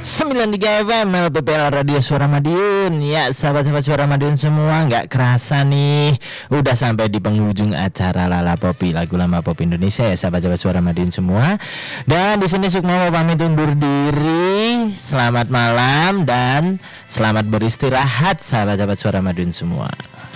93 FM LPPL Radio Suara Madiun. Ya, sahabat-sahabat Suara Madiun semua, nggak kerasa nih udah sampai di penghujung acara Lala Popi, lagu lama pop Indonesia ya sahabat-sahabat Suara Madiun semua. Dan di sini Sukma mau pamit undur diri. Selamat malam dan selamat beristirahat sahabat-sahabat Suara Madiun semua.